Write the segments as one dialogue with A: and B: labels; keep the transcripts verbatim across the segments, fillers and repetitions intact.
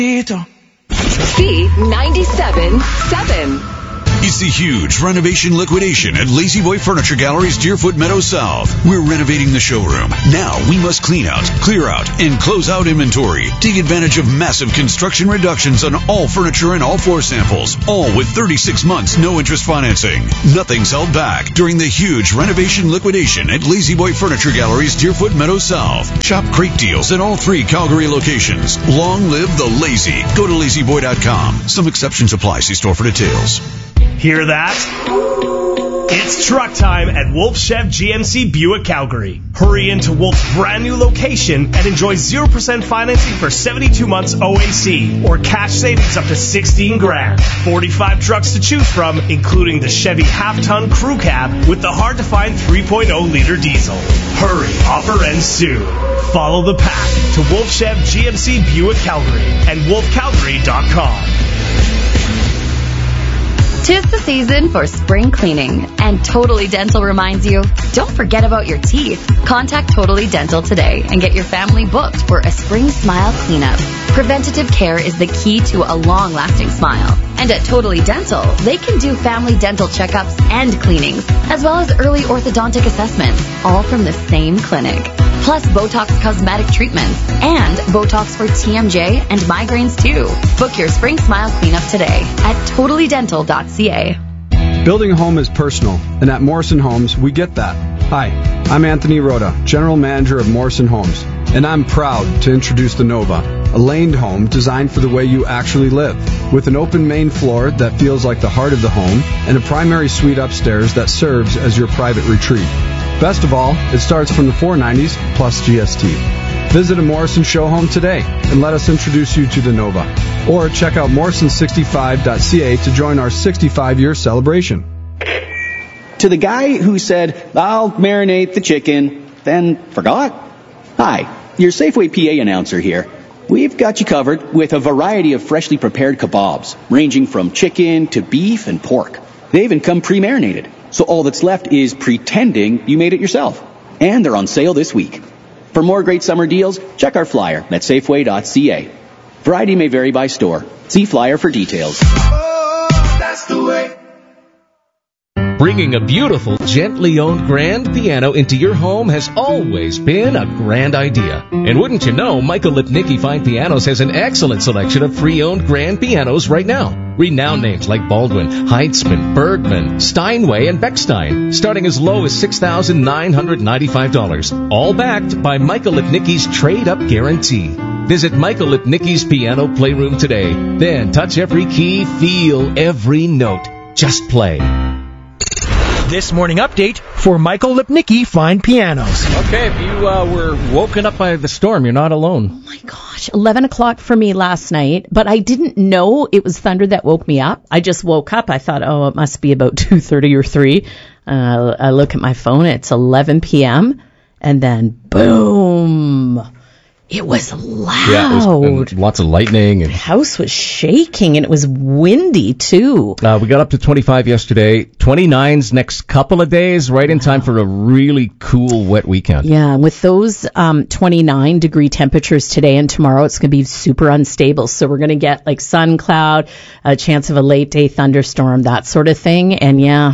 A: C ninety-seven seven.
B: It's the huge renovation liquidation at Lazy Boy Furniture Gallery's Deerfoot Meadows South. We're renovating the showroom. Now we must clean out, clear out, and close out inventory. Take advantage of massive construction reductions on all furniture and all floor samples, all with thirty-six months no interest financing. Nothing's held back during the huge renovation liquidation at Lazy Boy Furniture Gallery's Deerfoot Meadows South. Shop great deals at all three Calgary locations. Long live the lazy. Go to lazy boy dot com. Some exceptions apply. See store for details.
C: Hear that? It's truck time at Wolf Chev G M C Buick Calgary. Hurry into Wolf's brand new location and enjoy zero percent financing for seventy-two months O A C or cash savings up to sixteen grand. forty-five trucks to choose from, including the Chevy half-ton crew cab with the hard-to-find three point oh liter diesel. Hurry, offer ends soon. Follow the pack to Wolf Chev G M C Buick Calgary and wolf calgary dot com.
A: Tis the season for spring cleaning, and Totally Dental reminds you, don't forget about your teeth. Contact Totally Dental today and get your family booked for a spring smile cleanup. Preventative care is the key to a long-lasting smile. And at Totally Dental, they can do family dental checkups and cleanings, as well as early orthodontic assessments, all from the same clinic. Plus Botox cosmetic treatments and Botox for T M J and migraines too. Book your spring smile cleanup today at totally dental dot c a.
D: Building a home is personal, and at Morrison Homes, we get that. Hi, I'm Anthony Rhoda, General Manager of Morrison Homes, and I'm proud to introduce the Nova, a laned home designed for the way you actually live, with an open main floor that feels like the heart of the home, and a primary suite upstairs that serves as your private retreat. Best of all, it starts from the four nineties plus G S T. Visit a Morrison show home today and let us introduce you to the Nova. Or check out morrison sixty-five dot c a to join our sixty-five year celebration.
E: To the guy who said, I'll marinate the chicken, then forgot. Hi, your Safeway P A announcer here. We've got you covered with a variety of freshly prepared kebabs, ranging from chicken to beef and pork. They even come pre-marinated. So all that's left is pretending you made it yourself. And they're on sale this week. For more great summer deals, check our flyer at safeway dot c a. Variety may vary by store. See flyer for details.
F: Oh, that's the way.
G: Bringing a beautiful, gently owned grand piano into your home has always been a grand idea. And wouldn't you know, Michael Lipnicki Fine Pianos has an excellent selection of pre-owned grand pianos right now. Renowned names like Baldwin, Heitzman, Bergman, Steinway, and Bechstein, starting as low as six thousand nine hundred ninety-five dollars. All backed by Michael Lipnicki's trade-up guarantee. Visit Michael Lipnicki's Piano Playroom today. Then touch every key, feel every note. Just play.
H: This morning update for Michael Lipnicki Fine Pianos.
G: Okay, if you uh, were woken up by the storm, you're not alone.
I: Oh my gosh, eleven o'clock for me last night, but I didn't know it was thunder that woke me up. I just woke up. I thought, oh, it must be about two thirty or three. Uh, I look at my phone, it's eleven p.m., and then boom. It was loud.
G: Yeah, it was, lots of lightning. And
I: the house was shaking, and it was windy, too.
G: Uh, we got up to twenty-five yesterday, twenty-nines next couple of days, right in time for a really cool, wet weekend.
I: Yeah, with those um, twenty-nine degree temperatures today and tomorrow, it's going to be super unstable. So we're going to get like sun cloud, a chance of a late day thunderstorm, that sort of thing. And yeah,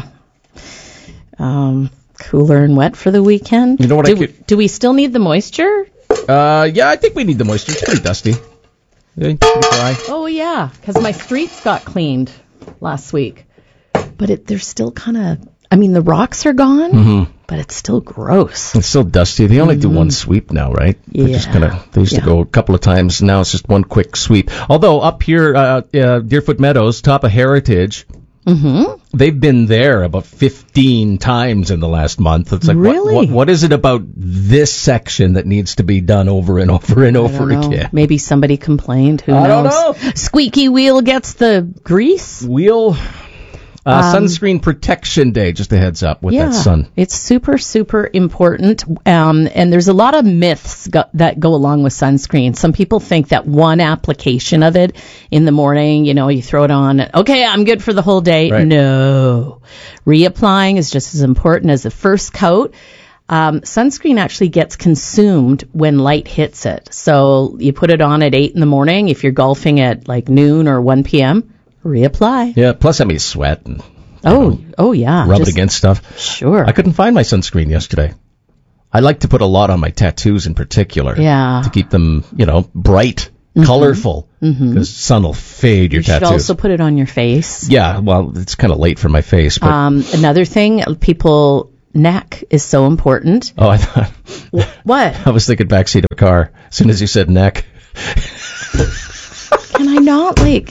I: um, cooler and wet for the weekend.
G: You know what
I: do,
G: I could...
I: do we still need the moisture?
G: Uh, yeah, I think we need the moisture. It's pretty dusty. Yeah, pretty dry.
I: Oh, yeah, because my streets got cleaned last week. But it, they're still kind of, I mean, the rocks are gone, mm-hmm. but it's still gross.
G: It's still dusty. They only mm-hmm. do one sweep now, right?
I: Yeah.
G: They just kind of, they used
I: yeah.
G: to go a couple of times. Now it's just one quick sweep. Although up here, uh, uh Deerfoot Meadows, top of Heritage,
I: mm-hmm.
G: they've been there about fifteen times in the last month. It's like,
I: really?
G: what, what, what is it about this section that needs to be done over and over and over again?
I: Maybe somebody complained. Who
G: I
I: knows?
G: don't know.
I: Squeaky wheel gets the grease.
G: Wheel. Uh,
I: Um,
G: sunscreen protection day, just a heads up with
I: yeah,
G: that sun.
I: It's super, super important. Um, and there's a lot of myths go- that go along with sunscreen. Some people think that one application of it in the morning, you know, you throw it on, okay, I'm good for the whole day.
G: Right.
I: No. Reapplying is just as important as the first coat. Um, sunscreen actually gets consumed when light hits it. So you put it on at eight in the morning. If you're golfing at like noon or one p.m., reapply.
G: Yeah, plus that means sweat and
I: oh,
G: know,
I: oh yeah,
G: rub
I: just,
G: it against stuff.
I: Sure.
G: I couldn't find my sunscreen yesterday. I like to put a lot on my tattoos in particular.
I: Yeah.
G: To keep them, you know, bright, mm-hmm. colorful, because mm-hmm. sun will fade your
I: you
G: tattoos.
I: You should also put it on your face.
G: Yeah, well, it's kind of late for my face. But
I: um, another thing, people, neck is so important.
G: Oh, I thought.
I: What?
G: I was thinking backseat of a car as soon as you said neck.
I: Can I not, like...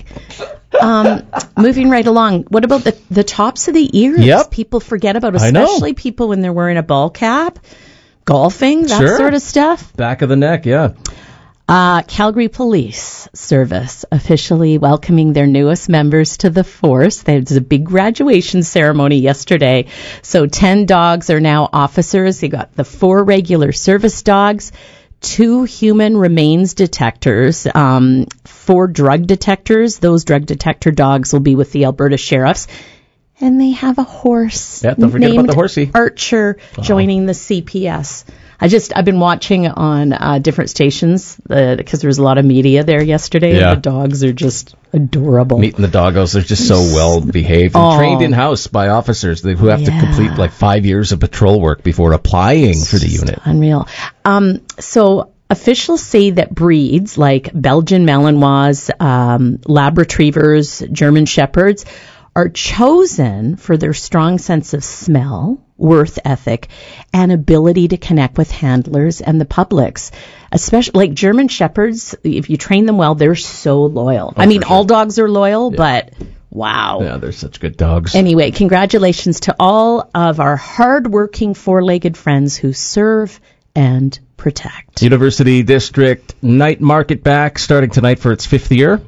I: Um, moving right along, what about the the tops of the ears?
G: Yep.
I: People forget about, especially people when they're wearing a ball cap, golfing, that
G: sure.
I: sort of stuff.
G: Back of the neck, yeah.
I: Uh, Calgary Police Service officially welcoming their newest members to the force. There's a big graduation ceremony yesterday. So ten dogs are now officers. They got the four regular service dogs, two human remains detectors, um, four drug detectors. Those drug detector dogs will be with the Alberta Sheriffs. And they have a horse
G: yeah, don't forget
I: named
G: about the horsey.
I: Archer uh-huh. joining the C P S. I just, I've been watching on uh, different stations because uh, there was a lot of media there yesterday.
G: Yeah.
I: And the dogs are just adorable.
G: Meeting the doggos, they're just so well behaved and
I: oh.
G: trained in-house by officers who have
I: yeah.
G: to complete like five years of patrol work before applying
I: it's
G: for the unit.
I: Unreal. Um, so officials say that breeds like Belgian Malinois, um, Lab Retrievers, German Shepherds are chosen for their strong sense of smell, worth ethic, and ability to connect with handlers and the publics. Especially like German Shepherds, if you train them well, they're so loyal. Oh, I mean, sure. all dogs are loyal, yeah. but wow.
G: Yeah, they're such good dogs.
I: Anyway, congratulations to all of our hardworking four-legged friends who serve and protect.
G: University District Night Market back starting tonight for its fifth year.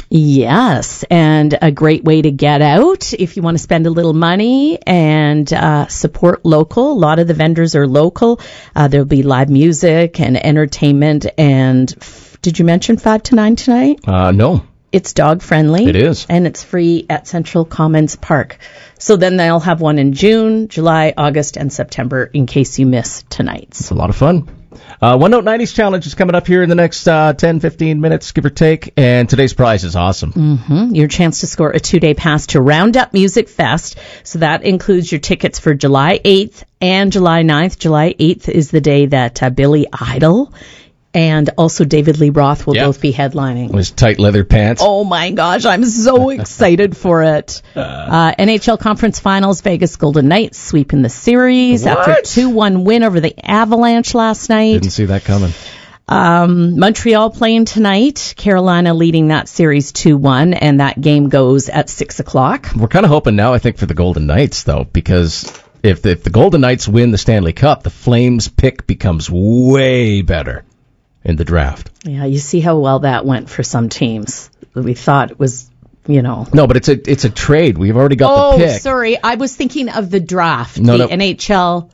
I: Yes, and a great way to get out if you want to spend a little money and uh, support local. A lot of the vendors are local. Uh, there'll be live music and entertainment. And f- did you mention five to nine tonight?
G: Uh, no.
I: It's dog friendly.
G: It is.
I: And it's free at Central Commons Park. So then they'll have one in June, July, August, and September in case you miss tonight's.
G: It's a lot of fun. Uh, One Note nineties Challenge is coming up here in the next uh, ten, fifteen minutes, give or take, and today's prize is awesome.
I: Mm-hmm. Your chance to score a two-day pass to Roundup Music Fest. So that includes your tickets for July eighth and July ninth. July eighth is the day that uh, Billy Idol and also David Lee Roth will
G: yep.
I: both be headlining.
G: With his tight leather pants.
I: Oh my gosh, I'm so excited for it. Uh, N H L Conference Finals, Vegas Golden Knights sweeping the series
G: what?
I: after a two one win over the Avalanche last night.
G: Didn't see that coming.
I: Um, Montreal playing tonight, Carolina leading that series two one, and that game goes at six o'clock.
G: We're kind of hoping now, I think, for the Golden Knights, though, because if the, if the Golden Knights win the Stanley Cup, the Flames pick becomes way better in the draft.
I: Yeah, you see how well that went for some teams. We thought it was, you know.
G: No, but it's a it's a trade. We've already got
I: oh,
G: the pick.
I: Oh, sorry. I was thinking of the draft,
G: no,
I: the
G: no.
I: N H L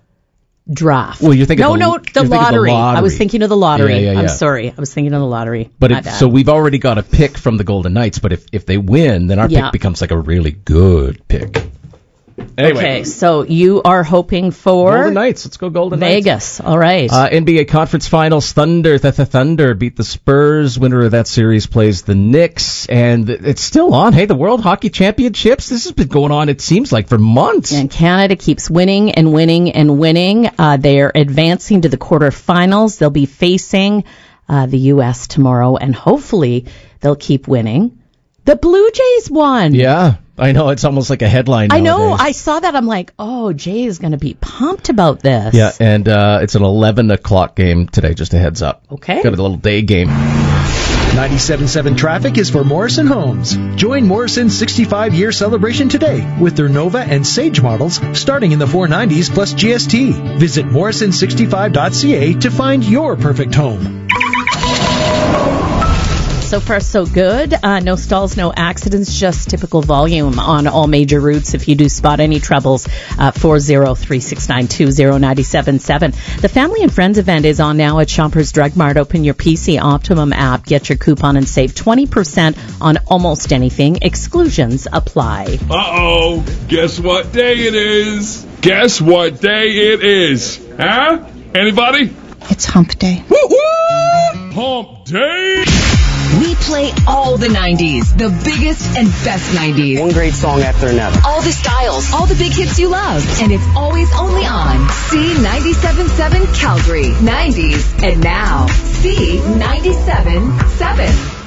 I: draft.
G: Well, you're thinking
I: no,
G: of the,
I: no, the lottery.
G: the lottery.
I: I was thinking of the lottery.
G: Yeah, yeah, yeah.
I: I'm sorry. I was thinking of the lottery.
G: But if, so we've already got a pick from the Golden Knights, but if, if they win, then our
I: yeah.
G: pick becomes like a really good pick. Anyway.
I: Okay, so you are hoping for
G: Golden Knights. Let's go Golden
I: Vegas.
G: Knights.
I: Vegas. All right.
G: Uh, N B A Conference Finals. Thunder, the, the Thunder beat the Spurs. Winner of that series plays the Knicks, and it's still on. Hey, the World Hockey Championships. This has been going on. It seems like for months.
I: And Canada keeps winning and winning and winning. Uh, they are advancing to the quarterfinals. They'll be facing uh, the U S tomorrow, and hopefully they'll keep winning. The Blue Jays won.
G: Yeah. I know, it's almost like a headline nowadays.
I: I know, I saw that. I'm like, oh, Jay is going to be pumped about this.
G: Yeah, and uh, it's an eleven o'clock game today, just a heads up.
I: Okay.
G: Got a little day game.
H: ninety-seven point seven traffic is for Morrison Homes. Join Morrison's sixty-five year celebration today with their Nova and Sage models starting in the four nineties plus G S T. Visit morrison sixty-five dot c a to find your perfect home.
I: So far, so good. Uh, no stalls, no accidents, just typical volume on all major routes. If you do spot any troubles, uh, four zero three six nine two zero nine seven seven. The Family and Friends event is on now at Shoppers Drug Mart. Open your P C Optimum app, get your coupon, and save twenty percent on almost anything. Exclusions apply.
J: Uh-oh. Guess what day it is? Guess what day it is? Huh? Anybody?
K: It's hump day.
J: Woo-woo! Hump day!
L: We play all the nineties, the biggest and best nineties.
M: One great song after another.
L: All the styles, all the big hits you love. And it's always only on C ninety-seven point seven Calgary. nineties and now C ninety-seven point seven.